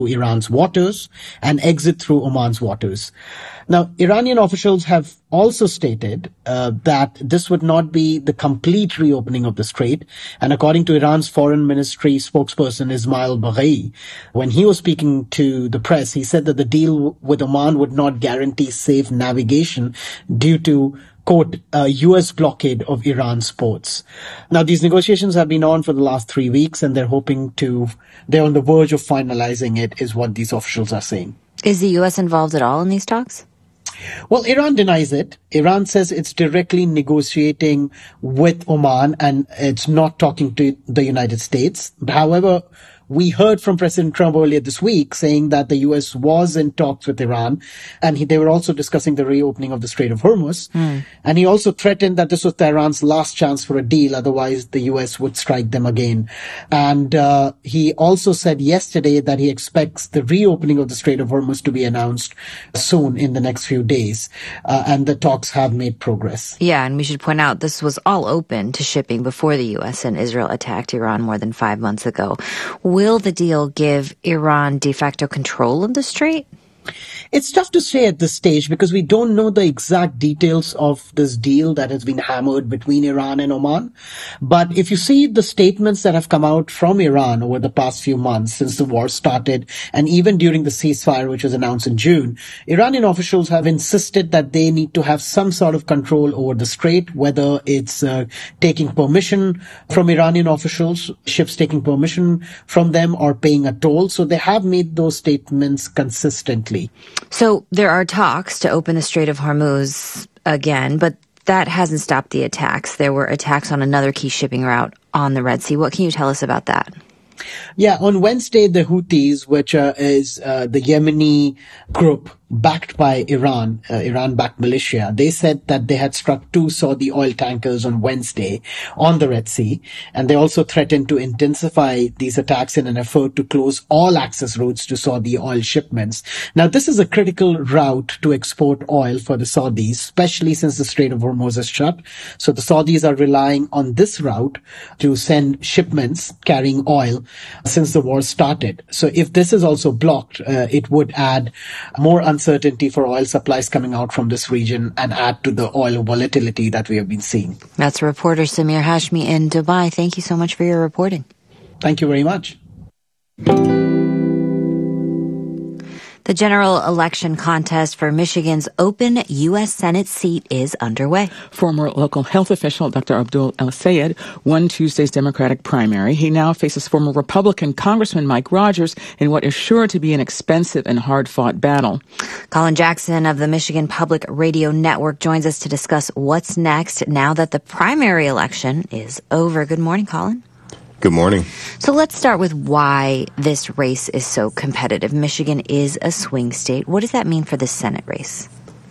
Iran's waters and exit through Oman's waters. Now, Iranian officials have also stated that this would not be the complete reopening of the strait. And according to Iran's foreign ministry spokesperson Ismail Baghai, when he was speaking to the press, he said that the deal with Oman would not guarantee safe navigation due to, quote, a U.S. blockade of Iran's ports. Now, these negotiations have been on for the last 3 weeks, and they're on the verge of finalizing it, is what these officials are saying. Is the U.S. involved at all in these talks? Well, Iran denies it. Iran says it's directly negotiating with Oman and it's not talking to the United States. However, we heard from President Trump earlier this week saying that the U.S. was in talks with Iran, and they were also discussing the reopening of the Strait of Hormuz. And he also threatened that this was Tehran's last chance for a deal, otherwise the U.S. would strike them again. And he also said yesterday that he expects the reopening of the Strait of Hormuz to be announced soon in the next few days. And the talks have made progress. Yeah, and we should point out this was all open to shipping before the U.S. and Israel attacked Iran more than 5 months ago. Will the deal give Iran de facto control of the strait? It's tough to say at this stage because we don't know the exact details of this deal that has been hammered between Iran and Oman. But if you see the statements that have come out from Iran over the past few months since the war started, and even during the ceasefire which was announced in June, Iranian officials have insisted that they need to have some sort of control over the strait, whether it's taking permission from Iranian officials, ships taking permission from them, or paying a toll. So they have made those statements consistently. So there are talks to open the Strait of Hormuz again, but that hasn't stopped the attacks. There were attacks on another key shipping route on the Red Sea. What can you tell us about that? Yeah, on Wednesday, the Houthis, which is the Yemeni group backed by Iran, Iran-backed militia, they said that they had struck 2 Saudi oil tankers on Wednesday on the Red Sea. And they also threatened to intensify these attacks in an effort to close all access routes to Saudi oil shipments. Now, this is a critical route to export oil for the Saudis, especially since the Strait of Hormuz is shut. So the Saudis are relying on this route to send shipments carrying oil since the war started. So if this is also blocked, it would add more uncertainty for oil supplies coming out from this region and add to the oil volatility that we have been seeing. That's reporter Samir Hashmi in Dubai. Thank you so much for your reporting. Thank you very much. The general election contest for Michigan's open U.S. Senate seat is underway. Former local health official Dr. Abdul El-Sayed won Tuesday's Democratic primary. He now faces former Republican Congressman Mike Rogers in what is sure to be an expensive and hard-fought battle. Colin Jackson of the Michigan Public Radio Network joins us to discuss what's next now that the primary election is over. Good morning, Colin. Good morning. So let's start with why this race is so competitive. Michigan is a swing state. What does that mean for the Senate race?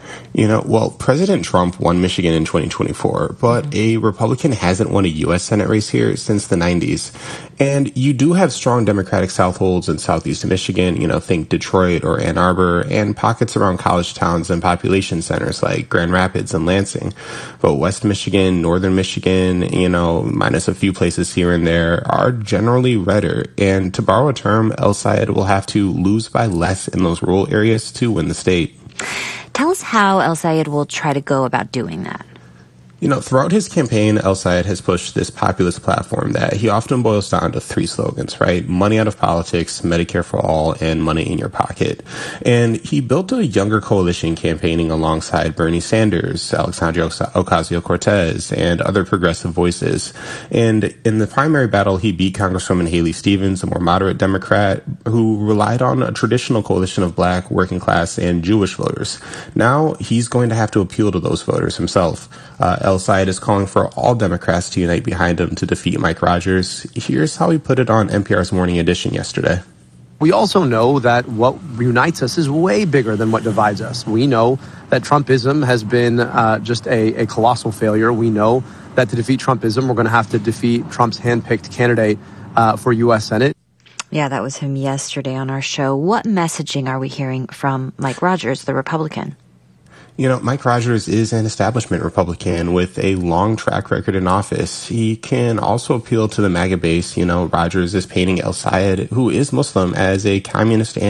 Well, President Trump won Michigan in 2024, but a Republican hasn't won a U.S. Senate race here since the 90s. And you do have strong Democratic Southholds in southeast Michigan, think Detroit or Ann Arbor, and pockets around college towns and population centers like Grand Rapids and Lansing. But West Michigan, Northern Michigan, minus a few places here and there, are generally redder. And to borrow a term, El-Sayed will have to lose by less in those rural areas to win the state. Tell us how El-Sayed will try to go about doing that. Throughout his campaign, El-Sayed has pushed this populist platform that he often boils down to 3 slogans, right? Money out of politics, Medicare for all, and money in your pocket. And he built a younger coalition campaigning alongside Bernie Sanders, Alexandria Ocasio-Cortez, and other progressive voices. And in the primary battle, he beat Congresswoman Haley Stevens, a more moderate Democrat, who relied on a traditional coalition of Black, working class, and Jewish voters. Now he's going to have to appeal to those voters himself. El-Sayed is calling for all Democrats to unite behind him to defeat Mike Rogers. Here's how he put it on NPR's Morning Edition yesterday. We also know that what unites us is way bigger than what divides us. We know that Trumpism has been just a colossal failure. We know that to defeat Trumpism, we're going to have to defeat Trump's handpicked candidate for U.S. Senate. Yeah, that was him yesterday on our show. What messaging are we hearing from Mike Rogers, the Republican? Mike Rogers is an establishment Republican with a long track record in office. He can also appeal to the MAGA base. Rogers is painting El Sayed, who is Muslim, as a communist